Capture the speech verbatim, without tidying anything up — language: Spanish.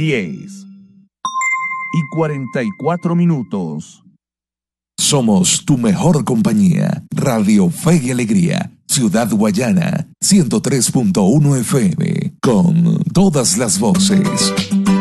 diez y cuarenta y cuatro minutos. Somos tu mejor compañía. Radio Fe y Alegría, Ciudad Guayana, ciento tres punto uno F M, con todas las voces.